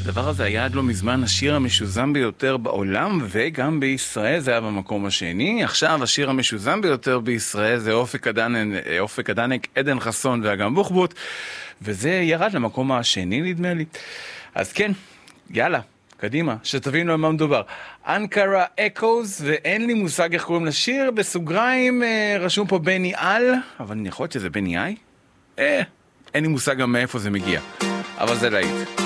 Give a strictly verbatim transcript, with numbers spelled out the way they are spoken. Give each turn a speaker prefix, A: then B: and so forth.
A: הדבר הזה היה עד לא מזמן השיר המשוזם ביותר בעולם, וגם בישראל זה היה במקום השני. עכשיו השיר המשוזם ביותר בישראל זה אופק אדנק, אופק אדנק, עדן חסון ואגם בוחבוט, וזה ירד למקום השני נדמה לי. אז כן, יאללה, קדימה, שתבינו על מה מדובר. אנקרה אקוז, ואין לי מושג איך קוראים לשיר, בסוגריים רשום פה בני על, אבל אני יכול להיות שזה בני איי? אה, אין לי מושג גם מאיפה זה מגיע, אבל זה להיט.